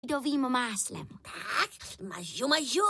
arašídovým máslem. Tak, mažu,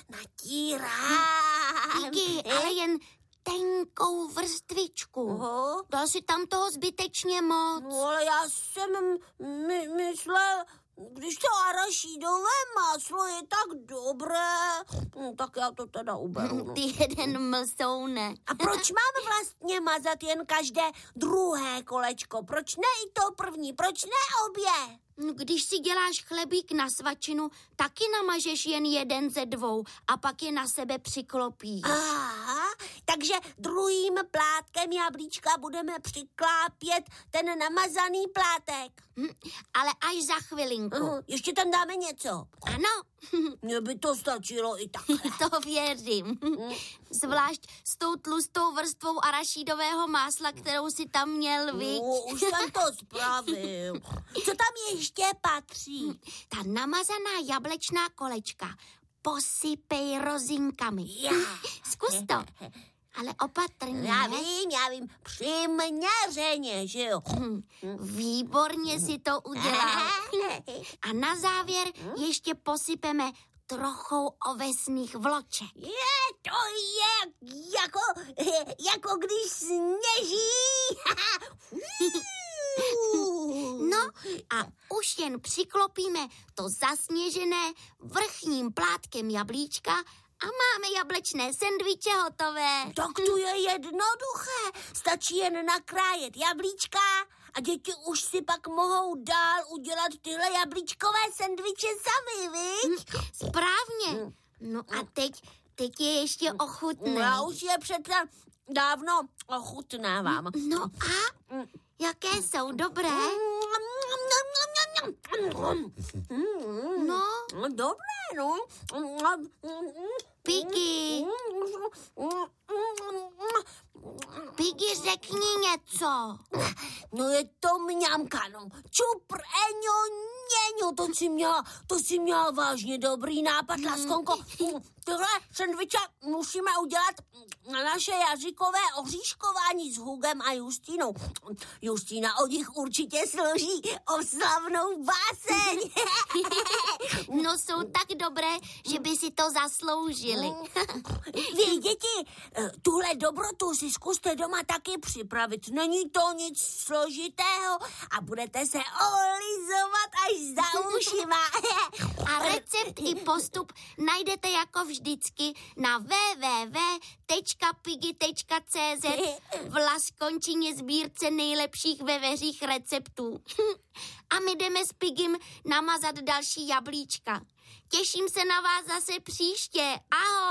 natírám. Piggy, ale jen tenkou vrstvičku. Dal si tam toho zbytečně moc. No, ale já jsem myslel, když to arašídové máslo je tak dobré, tak já to teda uberu. No. Ty jeden mlsoune. A proč mám vlastně mazat jen každé druhé kolečko? Proč ne i to první? Proč ne obě? Když si děláš chlebík na svačinu, taky namažeš jen jeden ze dvou a pak je na sebe přiklopíš. Aha, takže druhým plátkem jablíčka budeme přiklápět ten namazaný plátek. Ale až za chvilinku. Ještě tam dáme něco. Ano. Mně by to stačilo i takhle. To věřím. Zvlášť s tou tlustou vrstvou arašídového másla, kterou si tam měl, viď? No, už jsem to spravil. Co tam ještě patří? Ta namazaná jablečná kolečka posypej rozinkami. Zkus to. Ale opatrně. Já vím, přiměřeně, že jo? Výborně si to udělal. A na závěr ještě posypeme trochou ovesných vloček. To je jako když sněží. No a už jen přiklopíme to zasněžené vrchním plátkem jablíčka a máme jablečné sendviče hotové. Tak to je jednoduché. Stačí jen nakrájet jablíčka a děti už si pak mohou dál udělat tyhle jablíčkové sendviče sami, viď? Správně. No a teď je ještě ochutnej. Já už je přece dávno ochutnávám. No a jaké jsou dobré? No. Dobré, no. Piggy. Piggy, řekni něco. No je to mňamka, no. Čupr, eňo, něňo, to si měla vážně dobrý nápad, Laskonko. Tyhle sendviče musíme udělat na naše jazykové oříškování s Hugem a Justínou. Justína o nich určitě složí oslavnou báseň. No jsou tak dobré, že by si to zasloužili. Vy, děti, tuhle dobrotu si zkuste doma taky připravit. Není to nic složitého a budete se olizovat až za ušima. A recept i postup najdete jako vždycky na www.piggy.cz v Laskončině sbírce nejlepších veveřích receptů. A my jdeme s Piggym namazat další jablíčka. Těším se na vás zase příště. Ahoj!